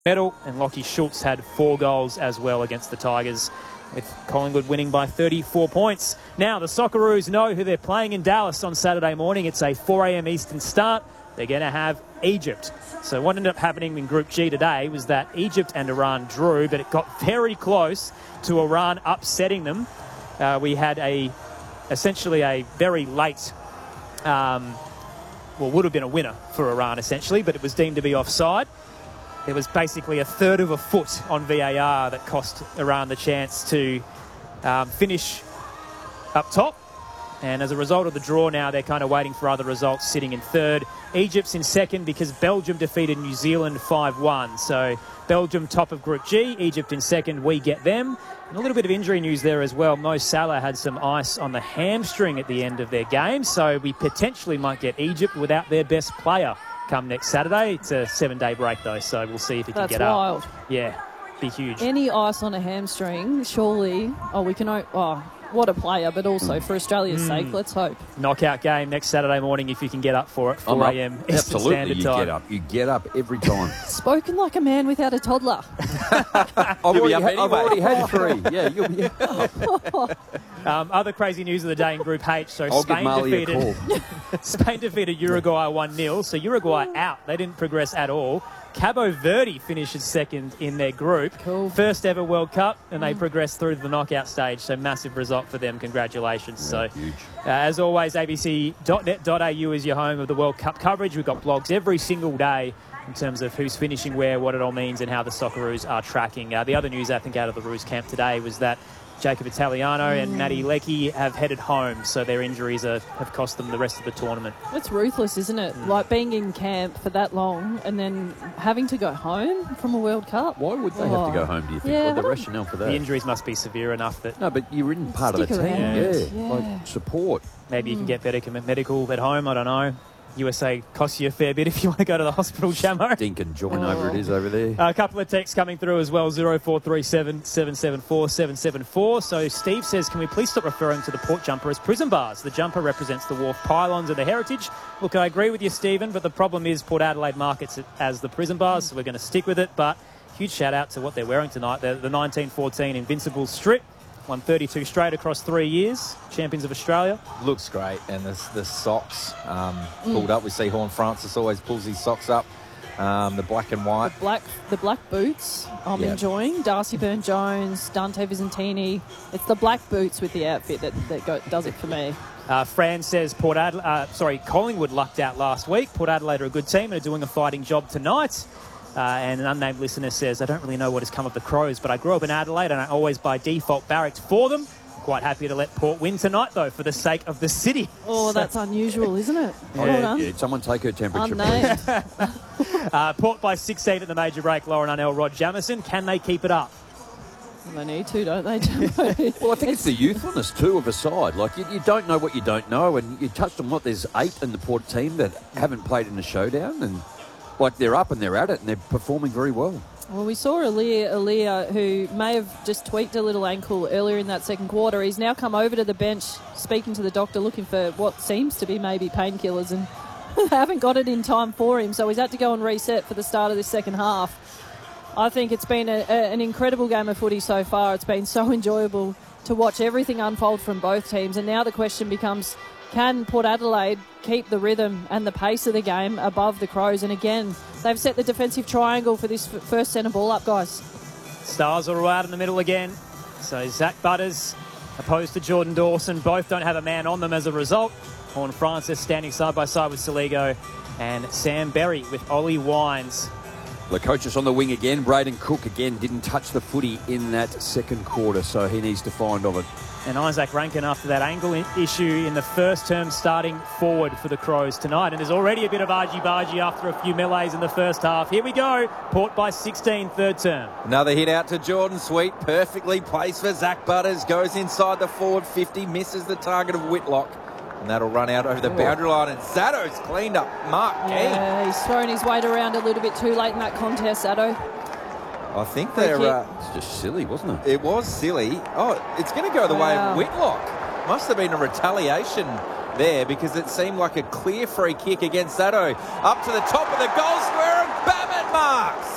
medal, and Lockie Schultz had 4 goals as well against the Tigers, with Collingwood winning by 34 points. Now, the Socceroos know who they're playing in Dallas on Saturday morning. It's a 4 a.m. Eastern start. They're going to have Egypt. So what ended up happening in Group G today was that Egypt and Iran drew, but it got very close to Iran upsetting them. We had essentially a very late, would have been a winner for Iran essentially, but it was deemed to be offside. There was basically a third of a foot on VAR that cost Iran the chance to finish up top. And as a result of the draw now, they're kind of waiting for other results, sitting in third. Egypt's in second because Belgium defeated New Zealand 5-1. So Belgium top of Group G, Egypt in second, we get them. And a little bit of injury news there as well. Mo Salah had some ice on the hamstring at the end of their game. So we potentially might get Egypt without their best player come next Saturday. It's a 7-day break though, so we'll see if he can get up. That's wild. Yeah, be huge. Any ice on a hamstring, surely, what a player, but also for Australia's sake, let's hope. Knockout game next Saturday morning if you can get up for it, 4 a.m. Eastern Standard Time. You get up every time. Spoken like a man without a toddler. I've already had 3. Yeah, you'll be up. Other crazy news of the day in Group H. So Spain defeated Uruguay 1-0. So Uruguay out. They didn't progress at all. Cabo Verde finishes second in their group. Cool. First ever World Cup, and they progressed through to the knockout stage. So massive result for them. Congratulations. Yeah, huge. As always, abc.net.au is your home of the World Cup coverage. We've got blogs every single day in terms of who's finishing where, what it all means, and how the Socceroos are tracking. The other news, I think, out of the Roos camp today was that Jacob Italiano and Maddie Leckie have headed home, so their injuries have cost them the rest of the tournament. It's ruthless, isn't it? Like being in camp for that long and then having to go home from a World Cup. Why would they have to go home, do you think? Yeah, the rationale for that? The injuries must be severe enough that... No, but you're in part of the team. Yeah. Like support. Maybe you can get better medical at home, I don't know. USA costs you a fair bit if you want to go to the hospital, Shamo. Dink and join over there. A couple of texts coming through as well, 0437 774 774. So Steve says, can we please stop referring to the port jumper as prison bars? The jumper represents the wharf pylons of the heritage. Look, I agree with you, Stephen, but the problem is Port Adelaide markets it as the prison bars, so we're going to stick with it. But huge shout out to what they're wearing tonight. The 1914 Invincible strip. Won 32 straight across 3 years. Champions of Australia. Looks great. And the socks pulled up. We see Horn Francis always pulls his socks up. The black and white. The black boots I'm enjoying. Darcy Byrne-Jones, Dante Visentini. It's the black boots with the outfit that does it for me. Fran says Collingwood lucked out last week. Port Adelaide are a good team and are doing a fighting job tonight. And an unnamed listener says, I don't really know what has come of the Crows, but I grew up in Adelaide and I always by default barracked for them. Quite happy to let Port win tonight, though, for the sake of the city. Oh, that's unusual, isn't it? Yeah, someone take her temperature, please. Port by 16 at the major break. Lauren Arnell, Rod Jamieson. Can they keep it up? They need to, don't they? Well, I think it's the youthfulness, too, of a side. Like, you don't know what you don't know, and you touched on there's 8 in the Port team that haven't played in a showdown, and like they're up and they're at it and they're performing very well. Well, we saw Aaliyah, who may have just tweaked a little ankle earlier in that second quarter. He's now come over to the bench, speaking to the doctor, looking for what seems to be maybe painkillers, and haven't got it in time for him. So he's had to go and reset for the start of this second half. I think it's been an incredible game of footy so far. It's been so enjoyable to watch everything unfold from both teams. And now the question becomes, can Port Adelaide keep the rhythm and the pace of the game above the Crows? And again, they've set the defensive triangle for this first centre ball up, guys. Stars are all out in the middle again. So Zach Butters opposed to Jordan Dawson. Both don't have a man on them as a result. Horn Francis standing side by side with Saligo, and Sam Berry with Ollie Wines. Lukosius on the wing again. Braden Cook again didn't touch the footy in that second quarter, so he needs to find of it. And Isaac Rankin after that ankle issue in the first term starting forward for the Crows tonight. And there's already a bit of argy-bargy after a few melees in the first half. Here we go. Port by 16, third term. Another hit out to Jordan Sweet. Perfectly placed for Zach Butters. Goes inside the forward 50. Misses the target of Whitlock. And that'll run out over the boundary line. And Zaddo's cleaned up Mark Key. Yeah, he's thrown his weight around a little bit too late in that contest, Zaddo. I think they're... it's just silly, wasn't it? It was silly. Oh, it's going to go the way of Whitlock. Must have been a retaliation there because it seemed like a clear free kick against Zaddo. Up to the top of the goal square and bam, it marks.